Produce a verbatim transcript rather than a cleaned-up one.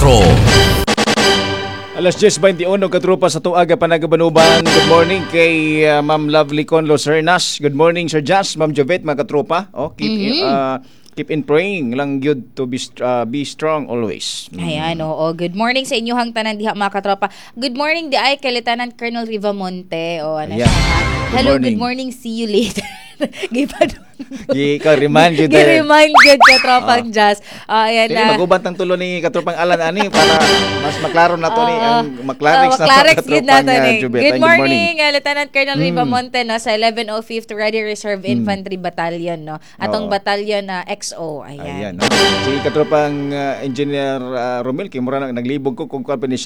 Metro. Alas diyes twenty-one, katropa sa tuaga Panagabanuban. Good morning kay uh, Ma'am Lovely Conlo Sernas. Good morning Sir Jazz, Ma'am Jovet, mga katropa. Oh, keep Mhm. uh, keep in praying lang good to be st- uh, be strong always. Mm. Ayan, oo. Good morning sa inyong tanan diha mga katropa. Good morning di ay kay Lieutenant Colonel Rivamonte. O ano Ayan. siya? Good Hello, morning. good morning. See you later. Gipad. Gi ka remind you Gi-remind good katropang Jazz. Ah, ayan Dili na. magubant ang tulo ni katropang Alan ani para mas maklaro na to ni Oo. ang maklarix Oo, na maklarix to yun katropang natin uh, eh. Jovet. Good Ay, morning, uh, Lieutenant Colonel Mm. Rivamonte no, sa eleven oh fifth Ready Reserve Infantry Battalion. No? Atong Oo. batalyon na X O. Ayan. Ayan. No? Si katropang uh, Engineer uh, Romel kay mura nang naglibog ko kung kuan pa ni